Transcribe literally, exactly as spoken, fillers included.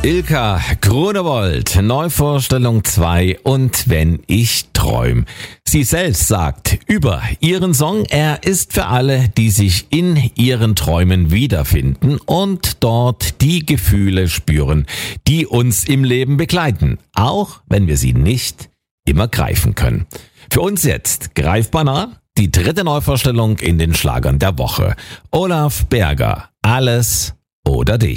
Ilka Grunewold, Neuvorstellung zwei und Wenn ich träum. Sie selbst sagt über ihren Song, er ist für alle, die sich in ihren Träumen wiederfinden und dort die Gefühle spüren, die uns im Leben begleiten, auch wenn wir sie nicht immer greifen können. Für uns jetzt greifbar nah die dritte Neuvorstellung in den Schlagern der Woche. Olaf Berger, Alles oder dich.